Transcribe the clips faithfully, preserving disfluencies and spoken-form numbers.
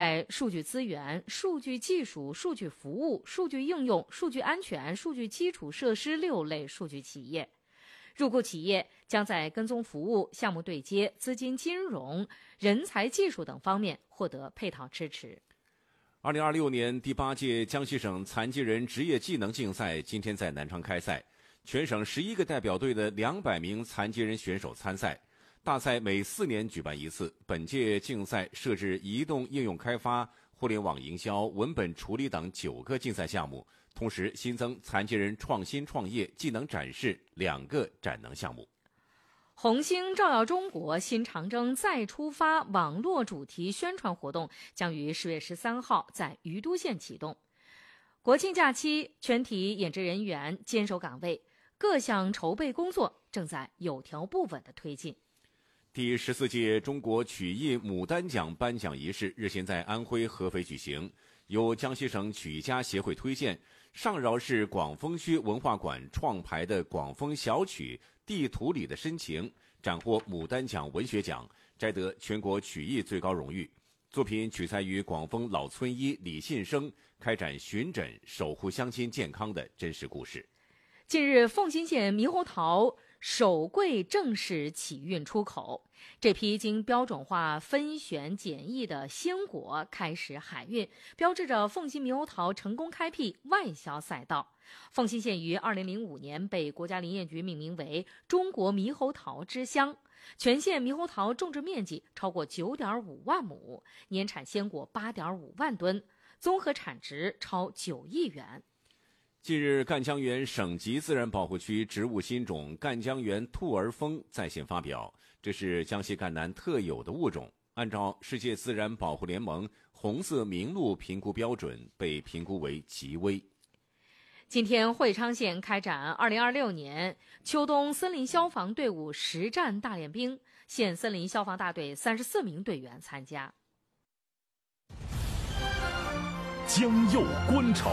在数据资源、数据技术、数据服务、数据应用、数据安全、数据基础设施六类数据企业。入库企业将在跟踪服务、项目对接、资金金融、人才技术等方面获得配套支持。 二零二六年第八届江西省残疾人职业技能竞赛今天在南昌开赛，全省十一个代表队的两百名残疾人选手参赛。大赛每四年举办一次，本届竞赛设置移动应用开发、互联网营销、文本处理等九个竞赛项目，同时新增残疾人创新创业、技能展示两个展能项目。 红星照耀中国新长征再出发网络主题宣传活动将于十月十三号在于都县启动。国庆假期，全体演职人员坚守岗位，各项筹备工作正在有条不紊地推进。 第十四届中国曲艺牡丹奖颁奖仪式日前在安徽合肥举行，由江西省曲艺家协会推荐，上饶市广丰区文化馆创排的广丰小曲《地图里的深情》斩获牡丹奖文学奖，摘得全国曲艺最高荣誉。作品取材于广丰老村医李信生开展巡诊守护乡亲健康的真实故事。 近日，凤新县猕猴桃首柜正式起运出口，这批经标准化分选检疫的鲜果开始海运，标志着凤新猕猴桃成功开辟外销赛道。凤新县于二零零五年被国家林业局命名为中国猕猴桃之乡，全县猕猴桃种植面积超过 九点五万亩，年产鲜果 八点五万吨，综合产值超九亿元。 近日，赣江源省级自然保护区植物新种赣江源兔儿蜂在线发表，这是江西赣南特有的物种，按照世界自然保护联盟红色名录评估标准，被评估为极危。 今天，会昌县开展二零二六年秋冬森林消防队伍实战大练兵，县森林消防大队三十四名队员参加。 江右观潮。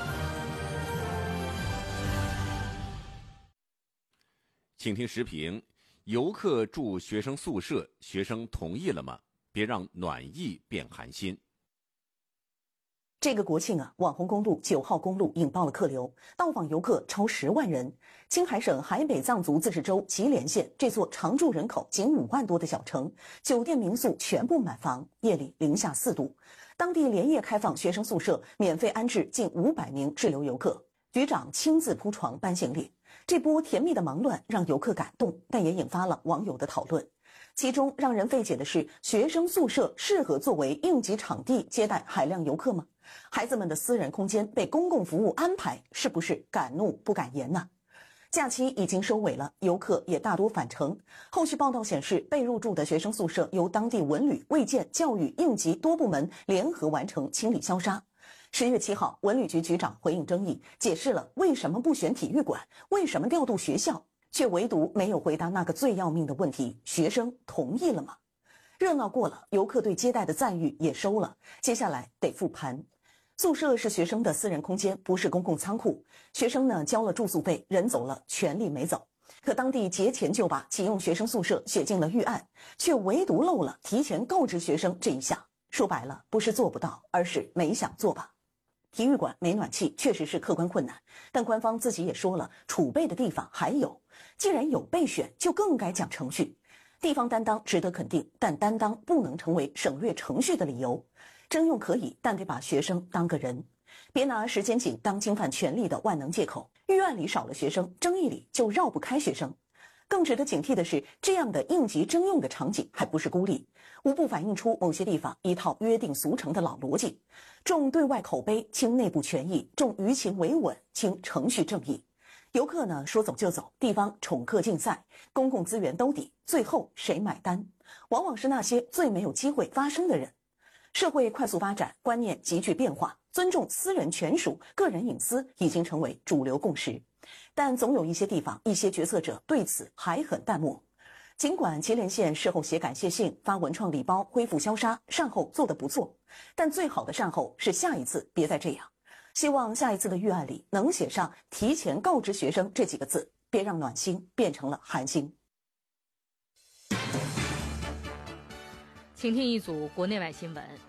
请听时评：游客住学生宿舍，学生同意了吗？别让暖意变寒心。 这个国庆啊，网红公路九号公路引爆了客流，到访游客超十万人。青海省海北藏族自治州祁连县这座常住人口仅五万多的小城，酒店民宿全部满房，夜里零下四度。当地连夜开放学生宿舍，免费安置近五百名滞留游客。局长亲自铺床搬行李，这波甜蜜的忙乱让游客感动，但也引发了网友的讨论。其中让人费解的是，学生宿舍适合作为应急场地接待海量游客吗？孩子们的私人空间被公共服务安排，是不是敢怒不敢言呢？假期已经收尾了，游客也大多返程。后续报道显示，被入住的学生宿舍由当地文旅、卫健、教育、应急多部门联合完成清理消杀。十月七号，文旅局局长回应争议，解释了为什么不选体育馆，为什么调度学校，却唯独没有回答那个最要命的问题：学生同意了吗？热闹过了，游客对接待的赞誉也收了，接下来得复盘。宿舍是学生的私人空间，不是公共仓库。学生呢交了住宿费，人走了，权利没走。可当地节前就把启用学生宿舍写进了预案，却唯独漏了提前告知学生这一项。说白了，不是做不到，而是没想做吧。体育馆没暖气确实是客观困难，但官方自己也说了，储备的地方还有。既然有备选，就更该讲程序。地方担当值得肯定，但担当不能成为省略程序的理由。征用可以，但得把学生当个人，别拿时间紧当侵犯权利的万能借口。预案里少了学生，争议里就绕不开学生。更值得警惕的是，这样的应急征用的场景还不是孤立，无不反映出某些地方一套约定俗成的老逻辑：重对外口碑，轻内部权益；重舆情维稳，轻程序正义。游客呢说走就走，地方宠客竞赛，公共资源兜底，最后谁买单？往往是那些最没有机会发声的人。社会快速发展，观念急剧变化，尊重私人权属、个人隐私已经成为主流共识。但总有一些地方、一些决策者对此还很淡漠。尽管祁连县事后写感谢信、发文创礼包、恢复消杀，善后做得不错，但最好的善后是下一次别再这样。希望下一次的预案里能写上提前告知学生这几个字，别让暖心变成了寒心。 请听一组国内外新闻。